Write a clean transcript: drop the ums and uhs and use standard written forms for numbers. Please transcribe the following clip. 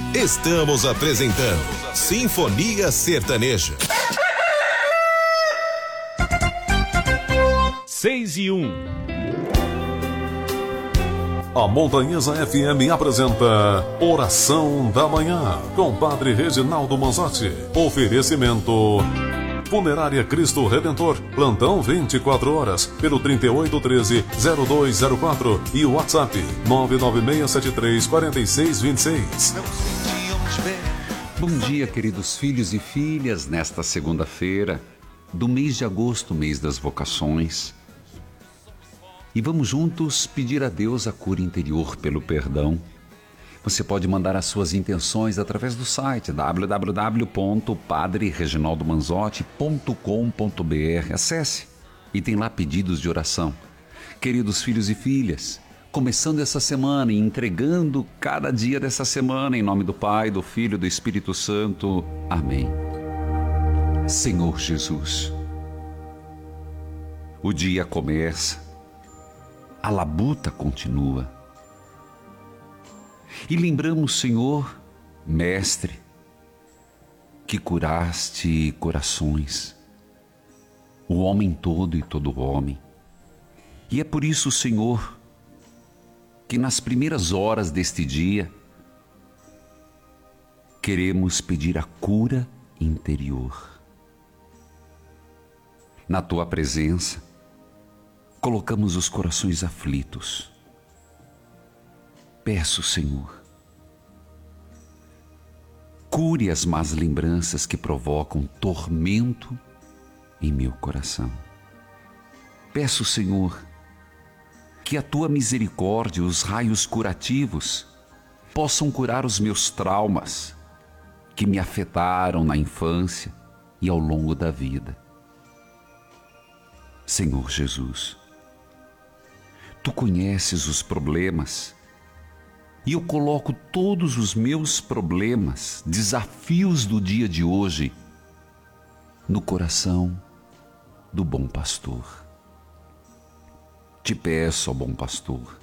Estamos apresentando Sinfonia Sertaneja. 6:01. A Montanhesa FM apresenta Oração da Manhã, com Padre Reginaldo Manzotti. Oferecimento Funerária Cristo Redentor, plantão 24 horas, pelo 3813-0204 e o WhatsApp 996734626. Bom dia, queridos filhos e filhas, nesta segunda-feira do mês de agosto, mês das vocações. E vamos juntos pedir a Deus a cura interior pelo perdão. Você pode mandar as suas intenções através do site www.padrereginaldomanzotti.com.br. Acesse e tem lá pedidos de oração. Queridos filhos e filhas, começando essa semana e entregando cada dia dessa semana, em nome do Pai, do Filho e do Espírito Santo. Amém. Senhor Jesus, o dia começa, a labuta continua. E lembramos, Senhor, Mestre, que curaste corações, o homem todo e todo homem. E é por isso, Senhor, que nas primeiras horas deste dia, queremos pedir a cura interior. Na Tua presença, colocamos os corações aflitos. Peço, Senhor, cure as más lembranças que provocam tormento em meu coração. Peço, Senhor, que a Tua misericórdia e os raios curativos possam curar os meus traumas que me afetaram na infância e ao longo da vida. Senhor Jesus, Tu conheces os problemas e eu coloco todos os meus problemas, desafios do dia de hoje, no coração do bom pastor. Te peço, ó bom pastor,